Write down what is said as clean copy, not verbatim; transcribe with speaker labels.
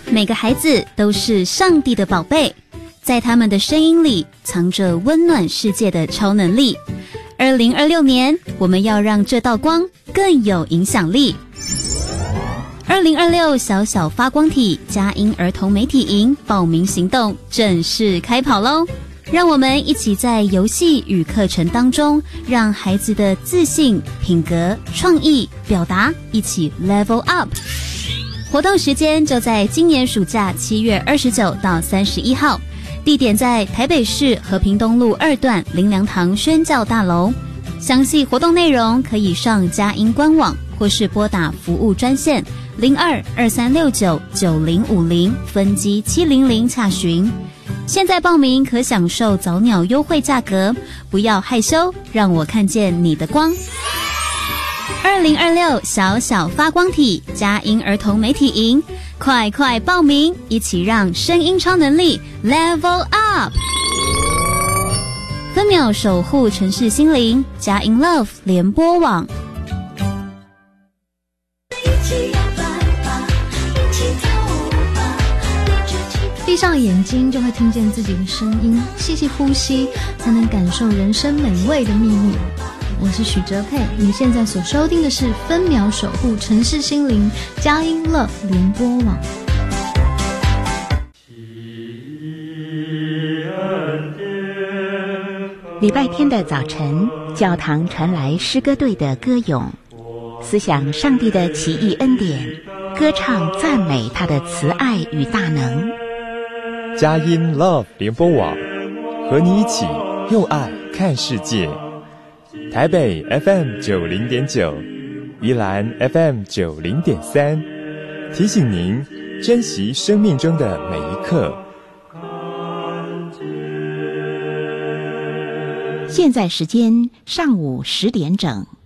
Speaker 1: 每个孩子都是上帝的宝贝，在他们的声音里藏着温暖世界的超能力。2026年，我们要让这道光更有影响力。2026小小发光体佳音儿童媒体营报名行动正式开跑咯！让我们一起在游戏与课程当中，让孩子的自信、品格、创意、表达一起 level up。活动时间就在今年暑假7月29到31号，地点在台北市和平东路2段林良堂宣教大楼。详细活动内容可以上佳音官网，或是拨打服务专线0223699050分机700洽询。现在报名可享受早鸟优惠价格，不要害羞，让我看见你的光。2026小小发光体佳音儿童媒体营，快快报名，一起让声音超能力 level up。分秒守护城市心灵，佳音 Love 联播网。
Speaker 2: 闭上眼睛就会听见自己的声音，细细呼吸才能感受人生美味的秘密。我是许哲佩，你现在所收听的是分秒守护城市心灵佳音乐联播网。
Speaker 3: 礼拜天的早晨，教堂传来诗歌队的歌咏，思想上帝的奇异恩典，歌唱赞美他的慈爱与大能。
Speaker 4: 佳音 Love 联播网，和你一起用爱看世界。台北 FM90.9， 宜兰 FM90.3， 提醒您珍惜生命中的每一刻。
Speaker 3: 现在时间上午10点整。